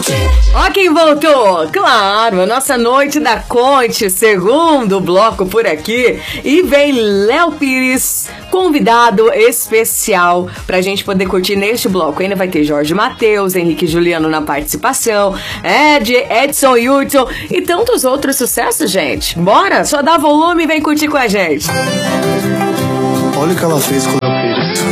Ó quem voltou, claro, a nossa noite da Conte, segundo bloco por aqui, e vem Léo Pires, convidado especial pra gente poder curtir neste bloco. Ainda vai ter Jorge Mateus, Henrique Juliano na participação, Edson Hudson e tantos outros sucessos, gente. Bora, só dá volume e vem curtir com a gente. Olha o que ela fez com o